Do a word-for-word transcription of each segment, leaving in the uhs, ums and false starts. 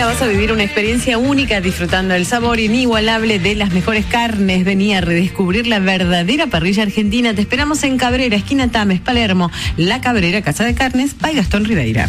vas a vivir una experiencia única disfrutando del sabor inigualable de las mejores carnes. Vení a redescubrir la verdadera parrilla argentina. Te esperamos en Cabrera, esquina Tames, Palermo. La Cabrera, Casa de Carnes, by Gastón Ribeira.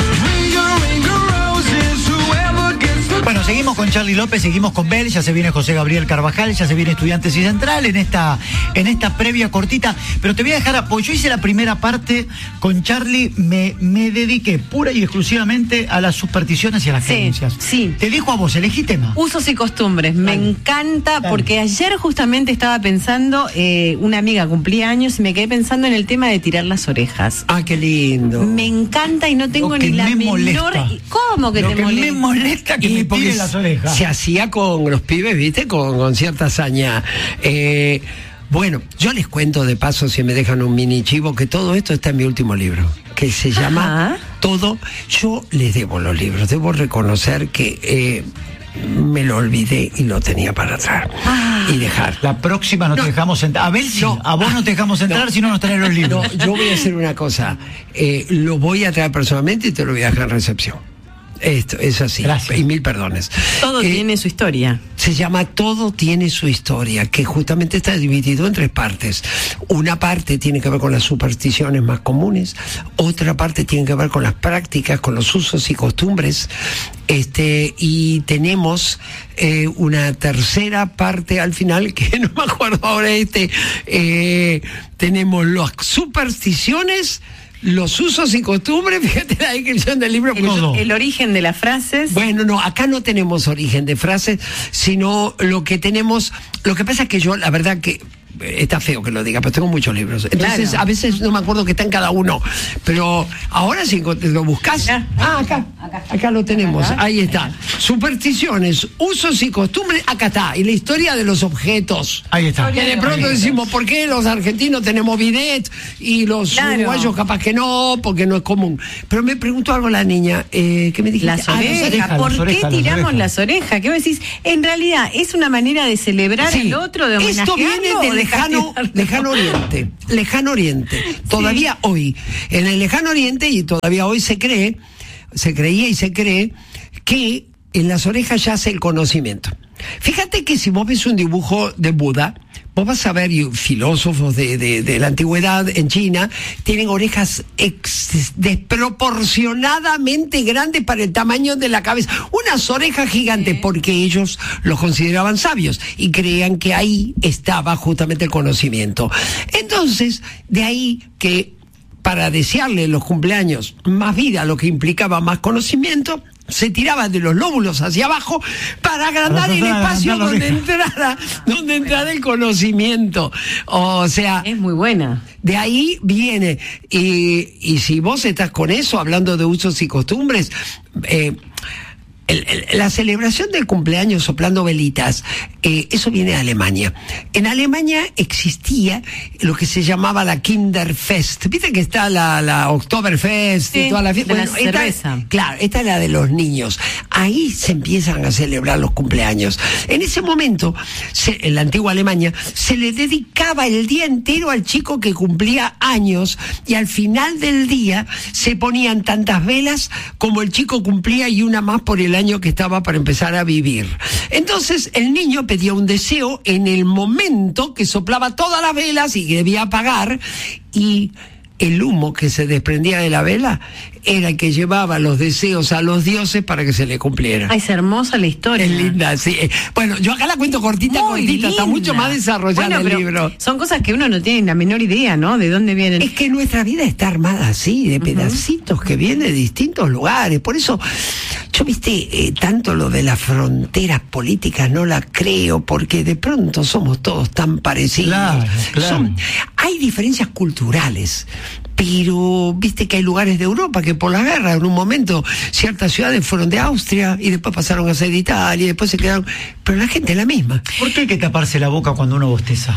Bueno, seguimos con Charly López, seguimos con Bel, ya se viene José Gabriel Carvajal, ya se viene Estudiantes y Central en esta, en esta previa cortita, pero te voy a dejar apoyo. Yo hice la primera parte con Charly, me, me dediqué pura y exclusivamente a las supersticiones y a las Sí, creencias. sí. Te dejo a vos, elegí tema. Usos y costumbres, me Dale. encanta, Dale. porque ayer justamente estaba pensando, eh, una amiga cumplía años y me quedé pensando en el tema de tirar las orejas. Ah, qué lindo. Me encanta y no tengo Lo que ni la me menor... molesta. ¿Cómo que Lo te que molesta? me molesta que Y me porque tiren las orejas. se hacía con los pibes, ¿viste? Con, con cierta hazaña. Eh, bueno, yo les cuento de paso, si me dejan un mini chivo, que todo esto está en mi último libro, que se llama Ajá. Todo. Yo les debo los libros, debo reconocer que eh, me lo olvidé y lo tenía para atrás. Ah. Y dejar. La próxima no, No. te dejamos entrar. A ver si No. a vos no te dejamos entrar, No. si no nos traen los libros. No, yo voy a hacer una cosa. Eh, lo voy a traer personalmente y te lo voy a dejar en recepción. Esto es así. Gracias. Y mil perdones. Todo Eh, tiene su historia. Se llama Todo tiene su historia, que justamente está dividido en tres partes. Una parte tiene que ver con las supersticiones más comunes, otra parte tiene que ver con las prácticas, con los usos y costumbres, este, y tenemos eh, una tercera parte al final, que no me acuerdo ahora, este, eh, tenemos las supersticiones, los usos y costumbres. Fíjate la descripción del libro. El, todo. el origen de las frases. Bueno, no, acá no tenemos origen de frases, sino lo que tenemos, lo que pasa es que yo, la verdad que, está feo que lo diga, pero tengo muchos libros. Entonces, Claro. a veces no me acuerdo que está en cada uno. Pero ahora si lo buscas. Mirá. Ah, acá. Acá lo tenemos. Acá. Ahí está. Supersticiones, usos y costumbres. Acá está. Y la historia de los objetos. Ahí está. Que de pronto decimos, ¿por qué los argentinos tenemos bidet y los Claro. uruguayos capaz que no? Porque no es común. Pero me preguntó algo la niña. Eh, ¿Qué me dijiste? Las Ah, orejas. orejas, ¿Por las qué orejas, las tiramos orejas. las orejas? ¿Qué vos decís? En realidad, ¿es una manera de celebrar Sí. al otro, de Esto viene homenajearlo, del o de lejano, castigarlo? lejano oriente. Lejano oriente. Todavía hoy, en el lejano oriente, y todavía hoy se cree, se creía y se cree, que en las orejas yace el conocimiento. Fíjate que si vos ves un dibujo de Buda, vos vas a ver, y filósofos de, de, de la antigüedad en China tienen orejas ex- desproporcionadamente grandes para el tamaño de la cabeza. Unas orejas gigantes, porque ellos los consideraban sabios y creían que ahí estaba justamente el conocimiento. Entonces, de ahí que para desearle los cumpleaños más vida, lo que implicaba más conocimiento, se tiraba de los lóbulos hacia abajo para agrandar Para el tratar de espacio agrandar la donde entrara, donde entrara el conocimiento. O sea, Es muy buena. de ahí viene. Y, y si vos estás con eso, hablando de usos y costumbres, eh, el- el- la celebración del cumpleaños soplando velitas, eh, eso viene de Alemania. En Alemania existía lo que se llamaba la Kinderfest. Viste que está la, la Oktoberfest y Sí, toda la fiesta. de la Bueno, esta- cerveza. claro, esta es la de los niños. Ahí se empiezan a celebrar los cumpleaños. En ese momento, se- en la antigua Alemania, se le dedicaba el día entero al chico que cumplía años, y al final del día se ponían tantas velas como el chico cumplía y una más por el año que estaba para empezar a vivir. Entonces el niño pedía un deseo en el momento que soplaba todas las velas y que debía apagar, y el humo que se desprendía de la vela era el que llevaba los deseos a los dioses para que se le cumpliera. Ay, es hermosa la historia. Es linda, sí. Bueno, yo acá la cuento cortita, Muy cortita, está linda. mucho más desarrollada Bueno, el pero libro. son cosas que uno no tiene la menor idea, ¿no? De dónde vienen. Es que nuestra vida está armada así, de pedacitos que vienen de distintos lugares. Por eso, yo viste, eh, tanto lo de las fronteras políticas no la creo, porque de pronto somos todos tan parecidos. Claro, claro. Son- hay diferencias culturales. Pero viste que hay lugares de Europa que por la guerra en un momento ciertas ciudades fueron de Austria y después pasaron a ser de Italia y después se quedaron, pero la gente es la misma. ¿Por qué hay que taparse la boca cuando uno bosteza?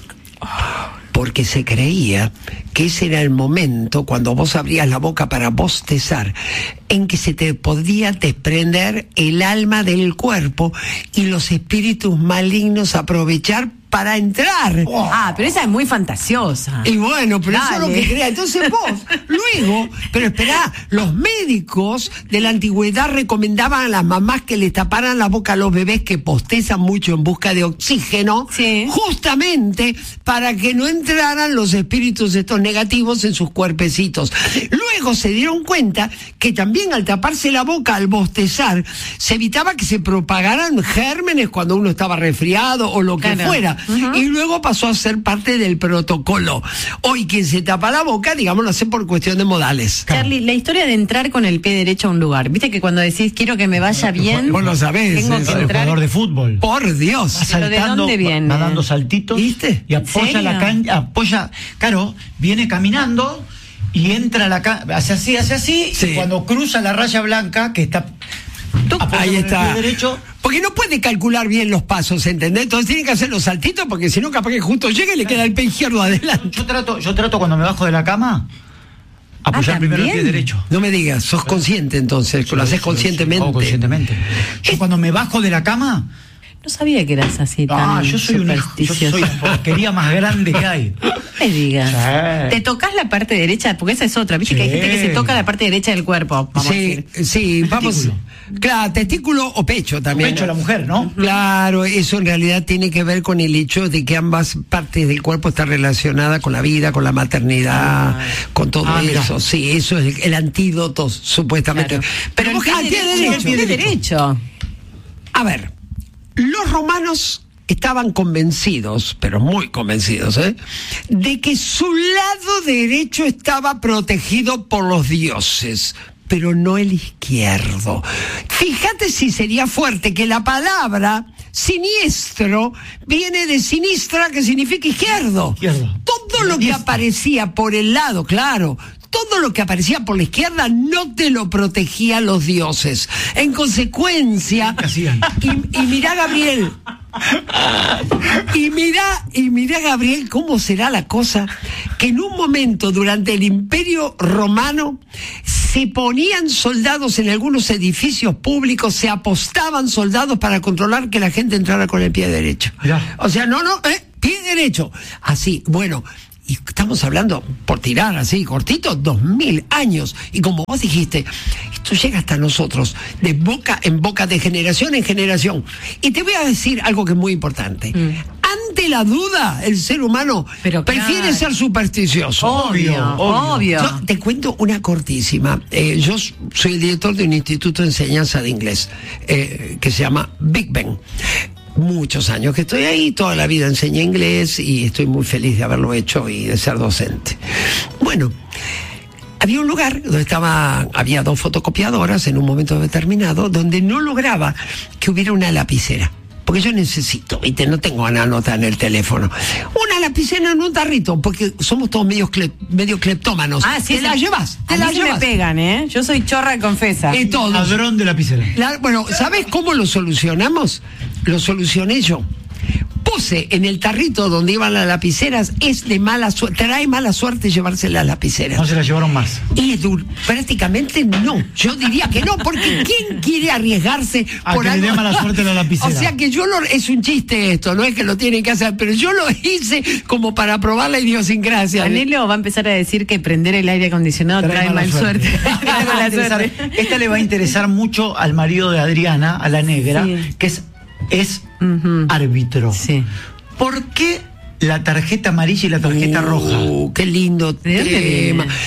Porque se creía que ese era el momento, cuando vos abrías la boca para bostezar, en que se te podía desprender el alma del cuerpo y los espíritus malignos aprovechar para entrar. Oh. Ah, pero esa es muy fantasiosa. Y bueno, pero Dale. eso es lo que crea. Entonces vos, luego, pero esperá, los médicos de la antigüedad recomendaban a las mamás que les taparan la boca a los bebés que postezan mucho en busca de oxígeno, sí. justamente para que no entraran los espíritus estos negativos en sus cuerpecitos. Luego se dieron cuenta que también al taparse la boca, al bostezar, se evitaba que se propagaran gérmenes cuando uno estaba resfriado o lo que Claro. fuera. Uh-huh. Y luego pasó a ser parte del protocolo. Hoy quien se tapa la boca, digamos, lo hace por cuestión de modales. Charlie, la historia de entrar con el pie derecho a un lugar. Viste que cuando decís quiero que me vaya bien, vos lo sabés, tengo es que El entrar. jugador de fútbol. Por Dios. Va ¿Pero de saltando, dónde viene? va dando saltitos. ¿Viste? Y apoya ¿Serio? la cancha, apoya, claro, viene caminando y entra a la cancha, hace así, hace así, Sí. y cuando cruza la raya blanca, que está apoya Ahí con el está. pie derecho, Porque no puede calcular bien los pasos, ¿entendés? Entonces tiene que hacer los saltitos porque si no, capaz que justo llega y le queda el pie izquierdo adelante. yo trato, yo trato cuando me bajo de la cama, apoyar Ah, primero el pie ¿también? derecho. No me digas, sos consciente entonces, lo haces conscientemente. Hago conscientemente. Yo cuando me bajo de la cama, No sabía que eras así tan ah, yo soy un hijo, yo soy supersticioso. la porquería más grande que hay. No me digas. Sí. ¿Te tocas la parte derecha? Porque esa es otra. Viste que hay Sí. gente que se toca la parte derecha del cuerpo. Vamos a Sí, decir. sí, vamos. Testículo. Claro, testículo o pecho también. Pecho de la mujer, ¿no? Claro, eso en realidad tiene que ver con el hecho de que ambas partes del cuerpo están relacionadas con la vida, con la maternidad, con todo Ah, mira. eso. Sí, eso es el, el antídoto, supuestamente. Claro. Pero el vos pie al pie derecho, derecho. el pie derecho. A ver, los romanos estaban convencidos, pero muy convencidos, ¿eh?, de que su lado derecho estaba protegido por los dioses, pero no el izquierdo. Fíjate si sería fuerte que la palabra siniestro viene de sinistra, que significa izquierdo. Izquierdo. Todo lo que Diestra. aparecía por el lado, claro, todo lo que aparecía por la izquierda no te lo protegían los dioses. En consecuencia, ¿Qué hacían? y, y mirá, Gabriel, y mira, y mira, Gabriel, cómo será la cosa, que en un momento durante el Imperio Romano se ponían soldados en algunos edificios públicos, se apostaban soldados para controlar que la gente entrara con el pie derecho. Mirá. O sea, no, no, eh, pie derecho. Así, bueno. Y estamos hablando, por tirar así, cortito, dos mil años. Y como vos dijiste, esto llega hasta nosotros, de boca en boca, de generación en generación. Y te voy a decir algo que es muy importante. Mm. Ante la duda, el ser humano Pero prefiere claro. ser supersticioso. Obvio, obvio. obvio. Yo te cuento una cortísima. Eh, yo soy el director de un instituto de enseñanza de inglés eh, que se llama Big Ben. Muchos años que estoy ahí, toda la vida enseñé inglés y estoy muy feliz de haberlo hecho y de ser docente. Bueno, había un lugar donde estaba, había dos fotocopiadoras en un momento determinado donde no lograba que hubiera una lapicera. Porque yo necesito, ¿viste? No tengo una nota en el teléfono. Una lapicera en un tarrito, porque somos todos medio, clep, medio cleptómanos. Ah, sí. Te la llevas, te A la mí se llevas. me pegan, ¿eh? Yo soy chorra confesa. Y todos. Ladrón de lapicera. La- bueno, ¿sabes cómo lo solucionamos? Lo solucioné yo. Puse en el tarrito donde iban las lapiceras, es de mala suerte, trae mala suerte llevarse las lapiceras. No se la llevaron más. Y Edu, prácticamente no. Yo diría que no, porque ¿quién quiere arriesgarse A por que le algo? dé mala suerte a la lapicera. O sea que yo lo, es un chiste esto, no es que lo tienen que hacer, pero yo lo hice como para probar la idiosincrasia. Anhelo va a empezar a decir que prender el aire acondicionado trae, mal suerte. Esta, Trae le va a mala interesar- suerte. esta le va a interesar mucho al marido de Adriana, a la negra, Sí. que es, es Ujú. árbitro. Sí. ¿Por qué la tarjeta amarilla y la tarjeta roja? Uh, qué lindo ¿De dónde tema. viene?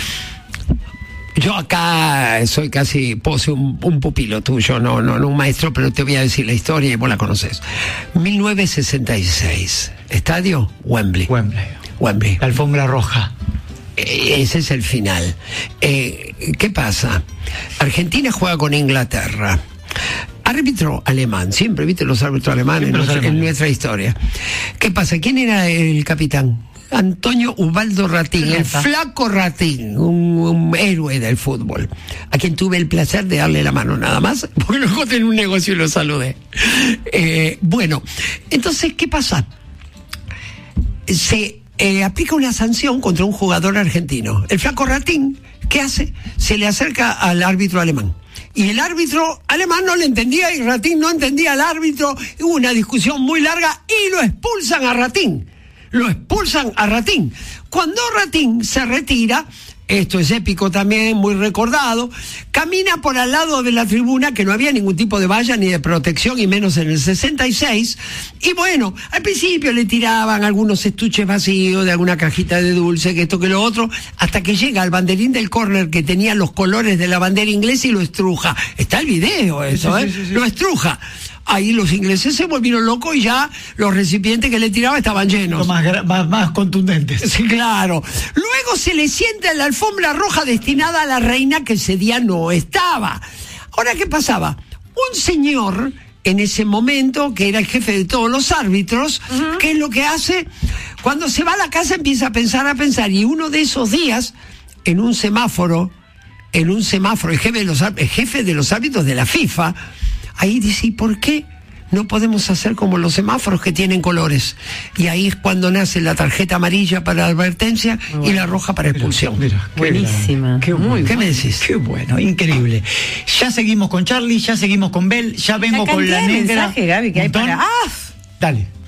Yo acá soy casi, puedo ser un, un pupilo tuyo, no, no, no un maestro, pero te voy a decir la historia y vos la conoces. mil novecientos sesenta y seis, estadio Wembley. Wembley. Wembley. La alfombra roja. Eh, Ese es el final. Eh, ¿Qué pasa? Argentina juega con Inglaterra. Árbitro alemán, siempre, viste, los árbitros alemanes en Siempre los nuestra, en alemanes. nuestra historia. ¿Qué pasa? ¿Quién era el capitán? Antonio Ubaldo Ratín, el Rata. flaco Ratín, un, un héroe del fútbol, a quien tuve el placer de darle la mano nada más, porque lo encontré en un negocio y lo saludé. Eh, bueno, entonces, ¿qué pasa? Se eh, aplica una sanción contra un jugador argentino. El flaco Ratín, ¿qué hace? Se le acerca al árbitro alemán Y el árbitro alemán no le entendía y Ratín no entendía al árbitro. Hubo una discusión muy larga y lo expulsan a Ratín. Lo expulsan a Ratín. Cuando Ratín se retira, esto es épico también, muy recordado, camina por al lado de la tribuna, que no había ningún tipo de valla ni de protección, y menos en el sesenta y seis, y bueno, al principio le tiraban algunos estuches vacíos de alguna cajita de dulce, que esto, que lo otro, hasta que llega al banderín del córner que tenía los colores de la bandera inglesa y lo estruja. Está el video eso, sí, sí, ¿eh? Sí, sí, sí. Lo estruja. Ahí los ingleses se volvieron locos y ya los recipientes que le tiraba estaban llenos. Más, más, más contundentes. Sí, claro. Luego se le sienta en la alfombra roja destinada a la reina, que ese día no estaba. Ahora, ¿qué pasaba? Un señor, en ese momento, que era el jefe de todos los árbitros, uh-huh. ¿qué es lo que hace? Cuando se va a la casa empieza a pensar, a pensar, y uno de esos días, en un semáforo, en un semáforo, el jefe de los, el jefe de los árbitros de la FIFA, ahí dice, ¿y por qué no podemos hacer como los semáforos que tienen colores? Y ahí es cuando nace la tarjeta amarilla para advertencia bueno. y la roja para expulsión. Mira, mira, buenísima. Qué bueno. ¿Qué me decís? Qué bueno, increíble. Ya seguimos con Charlie, ya seguimos con Bel, ya vengo la con la negra. Mensaje, Gaby, que hay para... ¡Ah! Dale.